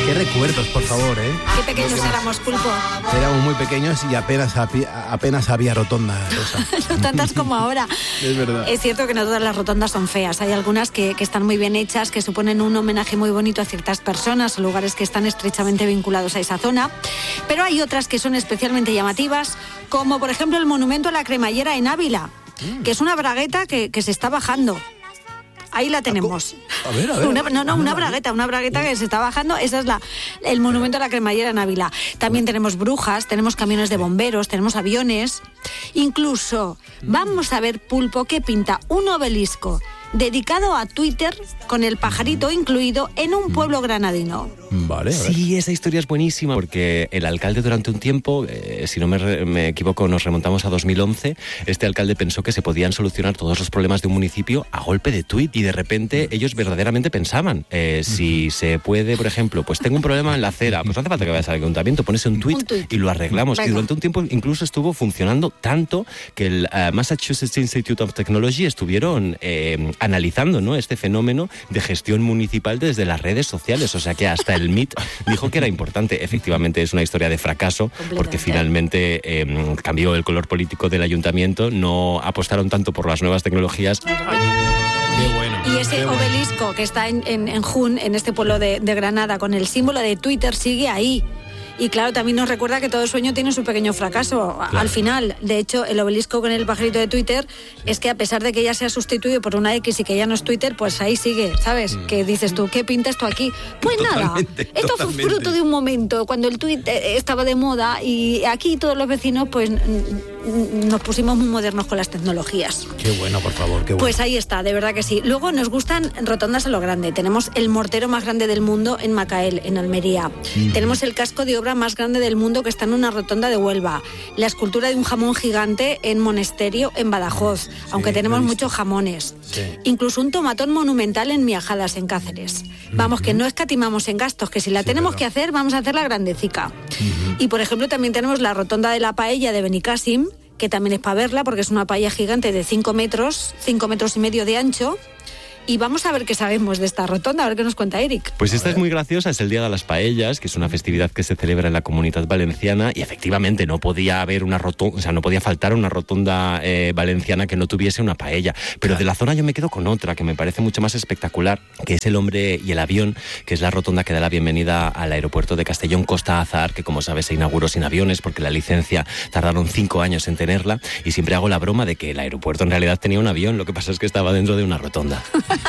Qué recuerdos, por favor, ¿eh? Qué pequeños éramos, Pulpo. Éramos muy pequeños y apenas había rotonda, Rosa. No tantas como ahora. Es verdad. Es cierto que no todas las rotondas son feas. Hay algunas que están muy bien hechas, que suponen un homenaje muy bonito a ciertas personas o lugares que están estrechamente vinculados a esa zona. Pero hay otras que son especialmente llamativas, como por ejemplo el monumento a la cremallera en Ávila, que es una bragueta que se está bajando. Ahí la tenemos. A ver. Una bragueta que se está bajando. Esa es el monumento a la cremallera en Ávila. También tenemos brujas, tenemos camiones de bomberos, tenemos aviones. Incluso vamos a ver, Pulpo, que pinta un obelisco dedicado a Twitter, con el pajarito incluido, en un pueblo granadino. Vale, a ver. Sí, esa historia es buenísima porque el alcalde durante un tiempo, si no me equivoco, nos remontamos a 2011, este alcalde pensó que se podían solucionar todos los problemas de un municipio a golpe de tuit y de repente ellos verdaderamente pensaban, si se puede, por ejemplo, pues tengo un problema en la acera, pues no hace falta que vayas al ayuntamiento, pones un tuit y lo arreglamos. Venga. Y durante un tiempo incluso estuvo funcionando tanto que el Massachusetts Institute of Technology estuvieron analizando, ¿no?, este fenómeno de gestión municipal desde las redes sociales, o sea que hasta el MIT dijo que era importante. Efectivamente es una historia de fracaso porque finalmente cambió el color político del ayuntamiento, no apostaron tanto por las nuevas tecnologías. Qué bueno. Y ese obelisco que está en Jun, en este pueblo de Granada, con el símbolo de Twitter, sigue ahí. Y claro, también nos recuerda que todo sueño tiene su pequeño fracaso. Claro. Al final, de hecho, el obelisco con el pajarito de Twitter es que a pesar de que ya se ha sustituido por una X y que ya no es Twitter, pues ahí sigue, ¿sabes? Que dices tú, ¿qué pinta esto aquí? Pues totalmente, nada, esto fue fruto de un momento cuando el tweet estaba de moda y aquí todos los vecinos pues nos pusimos muy modernos con las tecnologías. Qué bueno, por favor, qué bueno. Pues ahí está, de verdad que sí. Luego nos gustan rotondas a lo grande. Tenemos el mortero más grande del mundo en Macael, en Almería. Tenemos el casco de obra más grande del mundo que está en una rotonda de Huelva. La escultura de un jamón gigante en Monesterio, en Badajoz, aunque tenemos muchos jamones. Sí. Incluso un tomatón monumental en Miajadas, en Cáceres. Vamos, que no escatimamos en gastos, que si la tenemos que hacer, vamos a hacerla grandecica. Y por ejemplo también tenemos la rotonda de la paella de Benicàssim, que también es para verla porque es una paella gigante de 5 metros y medio de ancho. Y vamos a ver qué sabemos de esta rotonda, a ver qué nos cuenta Eric. Pues esta es muy graciosa, es el Día de las Paellas, que es una festividad que se celebra en la Comunidad Valenciana y efectivamente no podía haber una rotonda, o sea, no podía faltar una rotonda valenciana que no tuviese una paella. Pero de la zona yo me quedo con otra que me parece mucho más espectacular, que es el Hombre y el Avión, que es la rotonda que da la bienvenida al aeropuerto de Castellón Costa Azahar, que como sabes se inauguró sin aviones porque la licencia tardaron 5 años en tenerla, y siempre hago la broma de que el aeropuerto en realidad tenía un avión, lo que pasa es que estaba dentro de una rotonda.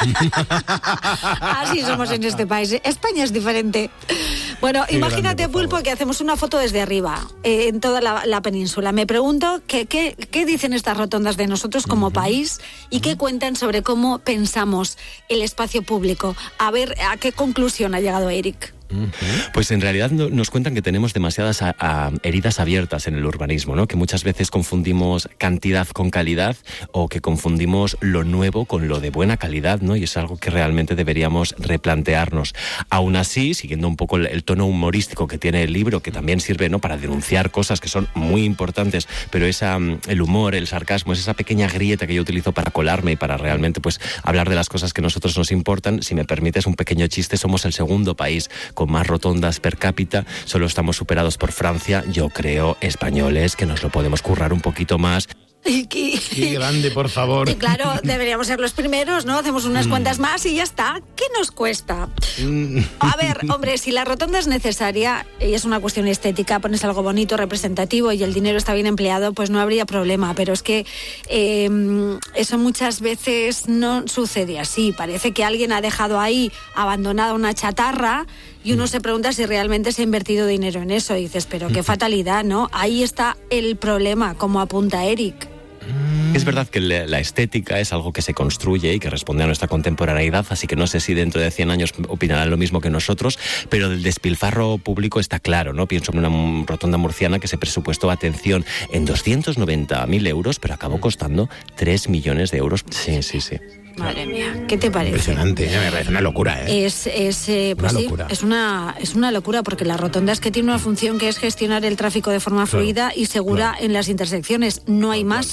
Así somos en este país. España es diferente. Bueno, qué imagínate, grande, Pulpo, que hacemos una foto desde arriba, en toda la península. Me pregunto qué dicen estas rotondas de nosotros como país y qué cuentan sobre cómo pensamos el espacio público. A ver a qué conclusión ha llegado Eric. Pues en realidad nos cuentan que tenemos demasiadas heridas abiertas en el urbanismo, ¿no? Que muchas veces confundimos cantidad con calidad o que confundimos lo nuevo con lo de buena calidad, ¿no? Y es algo que realmente deberíamos replantearnos. Aún así, siguiendo un poco el tono humorístico que tiene el libro, que también sirve, ¿no?, para denunciar cosas que son muy importantes, pero el humor, el sarcasmo, es esa pequeña grieta que yo utilizo para colarme y para realmente pues hablar de las cosas que a nosotros nos importan. Si me permites un pequeño chiste, somos el segundo país con más rotondas per cápita, solo estamos superados por Francia. Yo creo, españoles, que nos lo podemos currar un poquito más. Qué grande, por favor. Y claro, deberíamos ser los primeros, ¿no? Hacemos unas cuantas más y ya está. ¿Qué nos cuesta? A ver, hombre, si la rotonda es necesaria y es una cuestión estética, pones algo bonito, representativo y el dinero está bien empleado, pues no habría problema. Pero es que eso muchas veces no sucede así. Parece que alguien ha dejado ahí abandonada una chatarra y uno se pregunta si realmente se ha invertido dinero en eso. Y dices, pero qué fatalidad, ¿no? Ahí está el problema, como apunta Eric. Es verdad que la estética es algo que se construye y que responde a nuestra contemporaneidad, así que no sé si dentro de 100 años opinarán lo mismo que nosotros, pero el despilfarro público está claro, ¿no? Pienso en una rotonda murciana que se presupuestó, atención, en 290.000 euros, pero acabó costando 3 millones de euros. Sí. Madre mía, ¿qué te parece? Impresionante, me parece una locura, ¿eh? Pues sí, locura. Es una locura, porque la rotonda es que tiene una función que es gestionar el tráfico de forma fluida y segura en las intersecciones, no hay más.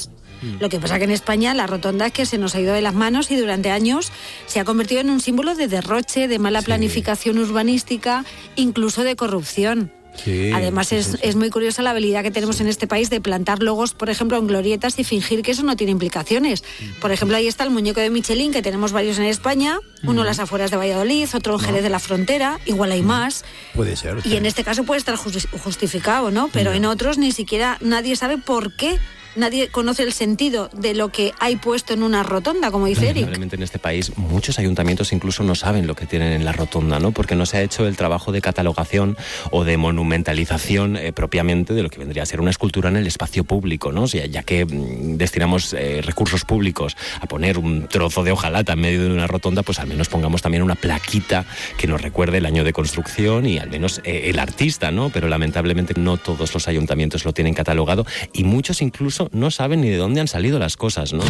Lo que pasa que en España la rotonda es que se nos ha ido de las manos y durante años se ha convertido en un símbolo de derroche, de mala planificación urbanística, incluso de corrupción. Sí, Además es muy curiosa la habilidad que tenemos en este país de plantar logos, por ejemplo, en glorietas y fingir que eso no tiene implicaciones. Por ejemplo, ahí está el muñeco de Michelin, que tenemos varios en España, uno en las afueras de Valladolid, otro en Jerez de la Frontera, igual hay más. Puede ser. Y en este caso puede estar justificado, ¿no? Pero en otros ni siquiera nadie sabe por qué. Nadie conoce el sentido de lo que hay puesto en una rotonda, como dice Eric. Lamentablemente en este país muchos ayuntamientos incluso no saben lo que tienen en la rotonda, ¿no? Porque no se ha hecho el trabajo de catalogación o de monumentalización propiamente de lo que vendría a ser una escultura en el espacio público, ¿no? O sea, ya que destinamos recursos públicos a poner un trozo de hojalata en medio de una rotonda, pues al menos pongamos también una plaquita que nos recuerde el año de construcción y al menos el artista, ¿no? Pero lamentablemente no todos los ayuntamientos lo tienen catalogado y muchos incluso no saben ni de dónde han salido las cosas, ¿no?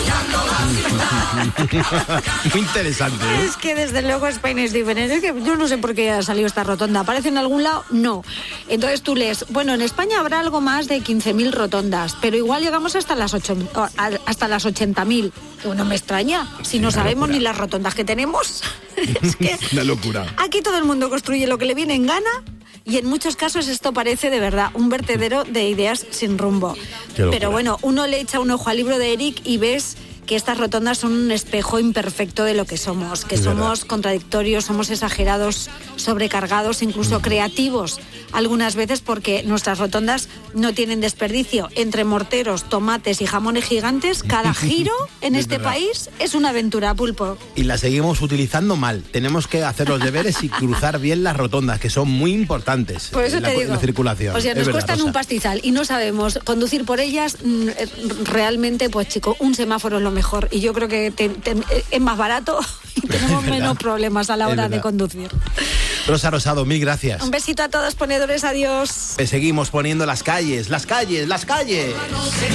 Muy interesante, ¿eh? Es que desde luego España es diferente. Es que yo no sé por qué ha salido esta rotonda. ¿Aparece en algún lado? No. Entonces tú lees, bueno, en España habrá algo más de 15.000 rotondas, pero igual llegamos hasta las 80.000. No me extraña, si no sabemos ni las rotondas que tenemos. Es que una locura. Aquí todo el mundo construye lo que le viene en gana. Y en muchos casos esto parece de verdad un vertedero de ideas sin rumbo. Pero bueno, uno le echa un ojo al libro de Eric y ves que estas rotondas son un espejo imperfecto de lo que somos, que somos contradictorios, somos exagerados, sobrecargados, incluso creativos algunas veces, porque nuestras rotondas no tienen desperdicio. Entre morteros, tomates y jamones gigantes, cada giro en este país es una aventura, Pulpo. Y la seguimos utilizando mal. Tenemos que hacer los deberes y cruzar bien las rotondas, que son muy importantes. Por eso te digo, la circulación. O sea, nos cuestan un pastizal y no sabemos conducir por ellas. Realmente, pues chico, un semáforo es lo mejor. Y yo creo que es más barato y tenemos menos problemas a la hora de conducir. Rosa Rosado, mil gracias. Un besito a todos, ponedores, adiós. Seguimos poniendo las calles, las calles, las calles.